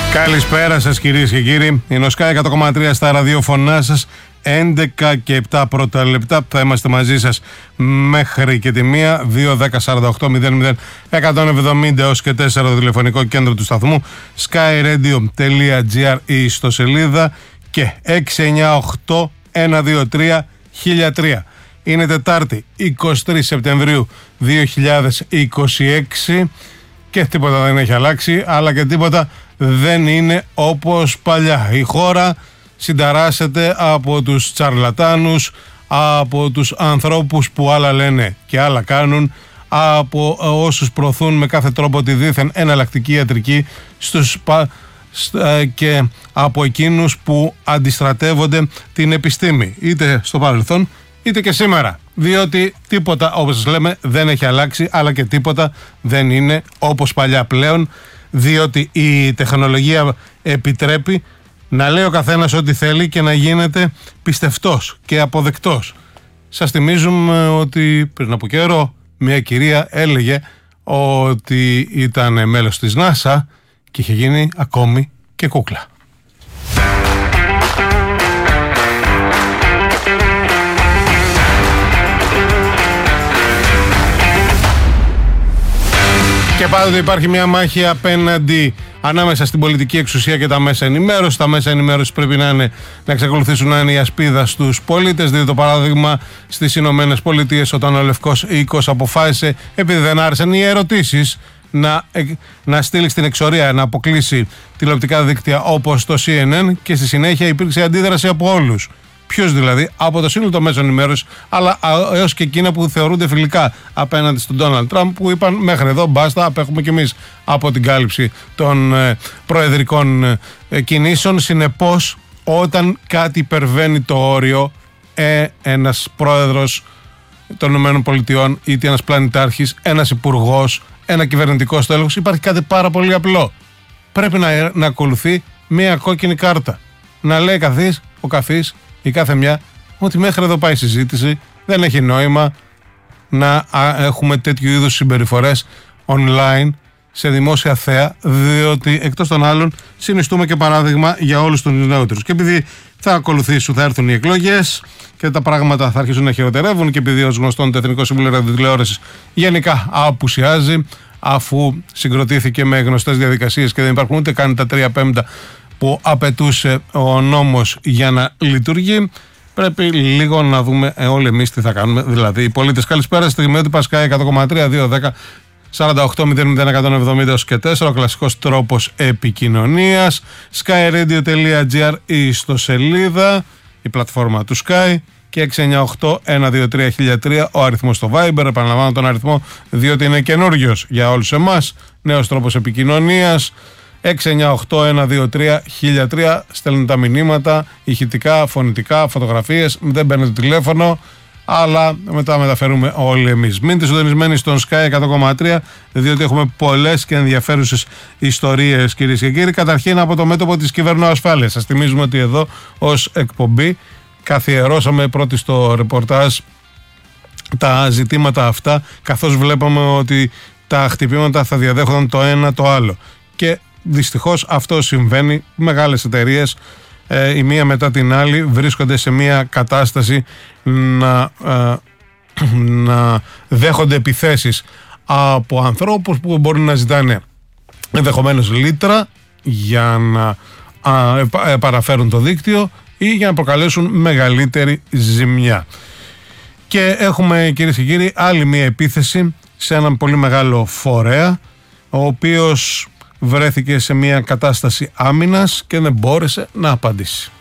Καλησπέρα σας κυρίες και κύριοι. Είναι ο Sky 100,3 στα ραδιόφωνά σας. 11 και 7 πρώτα λεπτά θα είμαστε μαζί σας μέχρι και τη 1. 2-10-48-00-170 έως και 4 το τηλεφωνικό κέντρο του σταθμού. skyradio.gr η ιστοσελίδα και 698-123-1003. Είναι Τετάρτη 23 Σεπτεμβρίου 2026 και τίποτα δεν έχει αλλάξει, αλλά και τίποτα δεν είναι όπως παλιά. Η χώρα συνταράσσεται από τους τσαρλατάνους, από τους ανθρώπους που άλλα λένε και άλλα κάνουν, από όσους προωθούν με κάθε τρόπο τη δίθεν εναλλακτική ιατρική και από εκείνους που αντιστρατεύονται την επιστήμη, είτε στο παρελθόν είτε και σήμερα. Διότι τίποτα, όπως σας λέμε, δεν έχει αλλάξει, αλλά και τίποτα δεν είναι όπως παλιά πλέον, διότι η τεχνολογία επιτρέπει να λέει ο καθένας ό,τι θέλει και να γίνεται πιστευτός και αποδεκτός. Σας θυμίζουμε ότι πριν από καιρό μια κυρία έλεγε ότι ήταν μέλος της NASA και είχε γίνει ακόμη και κούκλα. Και πάντοτε υπάρχει μια μάχη ανάμεσα στην πολιτική εξουσία και τα μέσα ενημέρωση. Τα μέσα ενημέρωση πρέπει να εξακολουθήσουν να είναι η ασπίδα στους πολίτες. Δείτε το παράδειγμα στις Ηνωμένες Πολιτείες, όταν ο Λευκός Οίκος αποφάσισε, επειδή δεν άρεσαν οι ερωτήσεις, να στείλει στην εξορία, να αποκλείσει τηλεοπτικά δίκτυα όπως το CNN, και στη συνέχεια υπήρξε αντίδραση από όλους. Ποιος δηλαδή? Από το σύνολο των μέσων ενημέρωσης, αλλά έως και εκείνα που θεωρούνται φιλικά απέναντι στον Ντόναλντ Τραμπ, που είπαν μέχρι εδώ, μπάστα, απέχουμε κι εμείς από την κάλυψη των προεδρικών κινήσεων. Συνεπώς, όταν κάτι υπερβαίνει το όριο, ένας πρόεδρος των ΗΠΑ, είτε ένας πλανητάρχης, ένας υπουργός, ένα κυβερνητικό στέλεχος, υπάρχει κάτι πάρα πολύ απλό. Πρέπει να ακολουθεί μια κόκκινη κάρτα. Να λέει ο καθής, η κάθε μια, ότι μέχρι εδώ πάει η συζήτηση, δεν έχει νόημα να έχουμε τέτοιου είδους συμπεριφορές online σε δημόσια θέα, διότι εκτός των άλλων συνιστούμε και παράδειγμα για όλους τους νεότερους. Και επειδή θα έρθουν οι εκλογές και τα πράγματα θα αρχίσουν να χειροτερεύουν, και επειδή ως γνωστόν το Εθνικό Συμβούλιο Ραδιοτηλεόρασης γενικά απουσιάζει, αφού συγκροτήθηκε με γνωστές διαδικασίες και δεν υπάρχουν ούτε καν τα 3/5 που απαιτούσε ο νόμος για να λειτουργεί, πρέπει λίγο να δούμε όλοι εμείς τι θα κάνουμε, δηλαδή οι πολίτες. Καλησπέρα, στιγμιότυπα Sky 100,3 2-10-48-00-170 και 4, ο κλασικός τρόπος επικοινωνίας. skyradio.gr η ιστοσελίδα, η πλατφόρμα του Sky, και 698-123-1003 ο αριθμός στο Viber. Επαναλαμβάνω τον αριθμό διότι είναι καινούριος για όλους εμάς, νέος τρόπος επικοινωνίας. 698-123-1003. Στέλνουν τα μηνύματα, ηχητικά, φωνητικά, φωτογραφίες. Δεν παίρνετε το τηλέφωνο, αλλά μετά μεταφέρουμε όλοι εμείς. Μείνετε συντονισμένοι στον Sky 100,3, διότι έχουμε πολλές και ενδιαφέρουσες ιστορίες, κυρίες και κύριοι. Καταρχήν από το μέτωπο της κυβερνοασφάλειας. Σας θυμίζουμε ότι εδώ ως εκπομπή καθιερώσαμε πρώτη στο ρεπορτάζ τα ζητήματα αυτά, καθώς βλέπαμε ότι τα χτυπήματα θα διαδέχονταν το ένα το άλλο. Και δυστυχώς αυτό συμβαίνει. Μεγάλες εταιρείες, η μία μετά την άλλη, βρίσκονται σε μια κατάσταση να δέχονται επιθέσεις από ανθρώπους που μπορεί να ζητάνε ενδεχομένως λίτρα για να παραφέρουν το δίκτυο ή για να προκαλέσουν μεγαλύτερη ζημιά. Και έχουμε, κυρίες και κύριοι, άλλη μια επίθεση σε έναν πολύ μεγάλο φορέα, ο οποίος βρέθηκε σε μια κατάσταση άμυνας και δεν μπόρεσε να απαντήσει.